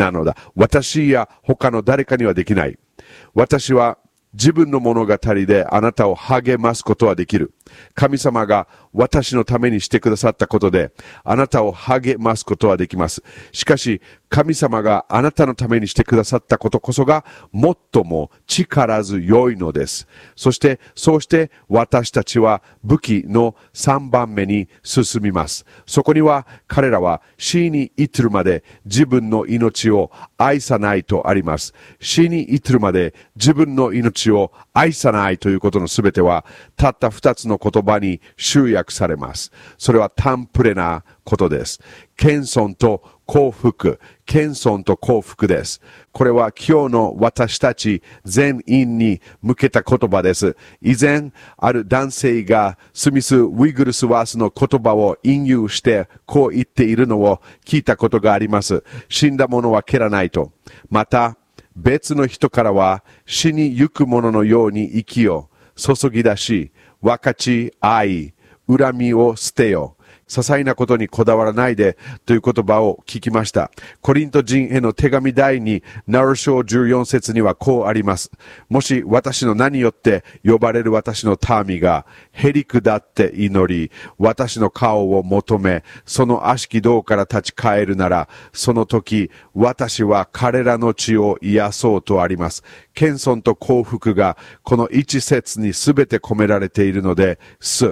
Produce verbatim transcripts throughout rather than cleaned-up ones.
なのだ。私や他の誰かにはできない。私は自分の物語であなたを励ますことはできる。神様が私のためにしてくださったことであなたを励ますことはできます。しかし神様があなたのためにしてくださったことこそが最も力強いのです。そしてそうして私たちは武器のさんばんめに進みます。そこには彼らは死に至るまで自分の命を愛さないとあります。死に至るまで自分の命を愛さないということのすべてはたった二つの言葉に集約されます。それはタンプレなことです。謙遜と幸福、謙遜と幸福です。これは今日の私たち全員に向けた言葉です。以前、ある男性がスミス・ウィグルスワースの言葉を引用してこう言っているのを聞いたことがあります。死んだ者は蹴らないと。また、別の人からは死にゆく者のように息を注ぎ出し、分かち合い、恨みを捨てよ。些細なことにこだわらないでという言葉を聞きました。コリント人への手紙第になな章じゅうよん節にはこうあります。もし私の名によって呼ばれる私の民がへりくだって祈り、私の顔を求め、その悪しき道から立ち返るなら、その時私は彼らの血を癒そうとあります。謙遜と幸福がこの一節にすべて込められているのです。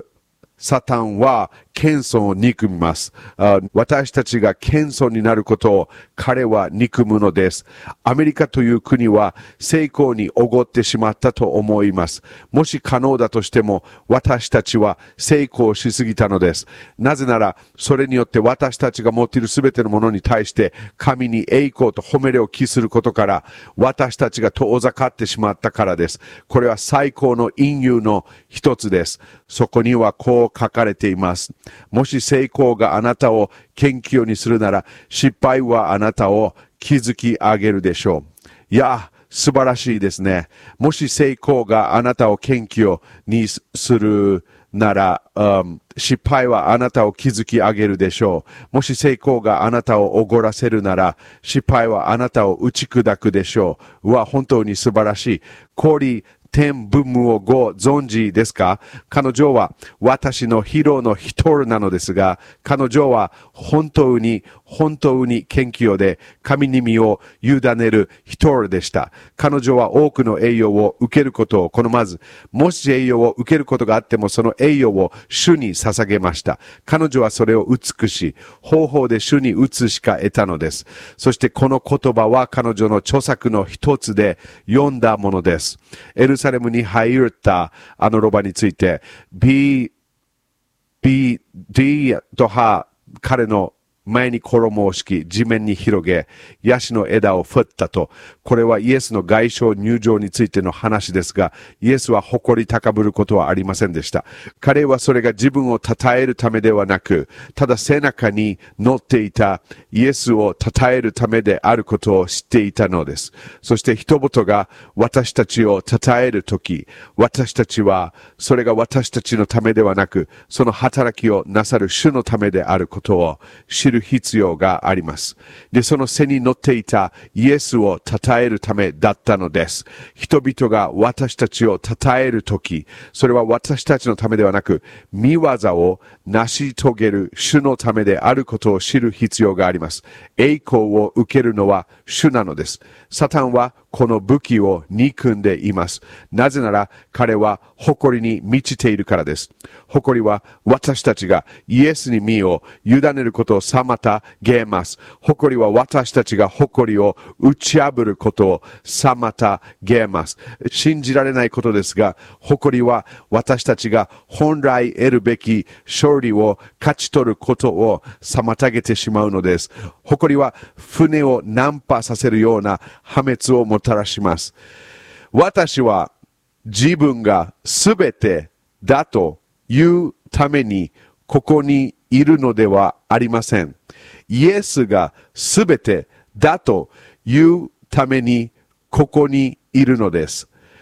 サタンは謙遜を憎みます。私たちが謙遜になることを彼は憎むのです。アメリカという国は成功におごってしまったと思います。もし可能だとしても私たちは成功しすぎたのです。なぜならそれによって私たちが持っているすべてのものに対して神に栄光と褒めれを期することから私たちが遠ざかってしまったからです。これは最高の隠喩の一つです。そこにはこう書かれています。もし成功があなたを謙虚にするなら、失敗はあなたを築き上げるでしょう。いや、素晴らしいですね。もし成功があなたを謙虚にするなら、うん、失敗はあなたを築き上げるでしょう。もし成功があなたをおごらせるなら、失敗はあなたを打ち砕くでしょう。うわ、本当に素晴らしい。コーリー天文武をご存知ですか？彼女は私のヒーローの一人なのですが、彼女は本当に本当に謙虚で神に身を委ねる一人でした。彼女は多くの栄養を受けることを好まず、もし栄養を受けることがあってもその栄養を主に捧げました。彼女はそれを美しい方法で主に打つしか得たのです。そしてこの言葉は彼女の著作の一つで読んだものです。エルサレムに入ったあのロバについて、B、B、D とは彼の前に衣を敷き、地面に広げ、ヤシの枝を振ったと。これはイエスの外傷入場についての話ですが、イエスは誇り高ぶることはありませんでした。彼はそれが自分を称えるためではなく、ただ背中に乗っていたイエスを称えるためであることを知っていたのです。そして人々が私たちを称えるとき、私たちはそれが私たちのためではなく、その働きをなさる主のためであることを知る必要があります。で、その背に乗っていたイエスを称えるためだったのです。人々が私たちを称えるとき、それは私たちのためではなく、見業を成し遂げる主のためであることを知る必要があります。栄光を受けるのは主なのです。サタンはこの武器を憎んでいます。なぜなら彼は誇りに満ちているからです。誇りは私たちがイエスに身を委ねることを妨げます。誇りは私たちが誇りを打ち破ることを妨げます。信じられないことですが、誇りは私たちが本来得るべき勝利を勝ち取ることを妨げてしまうのです。誇りは船を難破させるような破滅をもたらします。私は自分がすべてだというためにここにいるのではありません。イエスがすべてだというためにここにいるのです。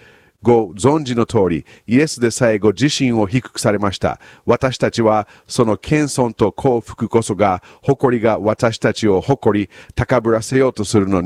ご存知の通り、イエスでさえご自身を低くされました。私たちはその謙遜と幸福こそが、誇りが私たちを誇り、高ぶらせようとするのに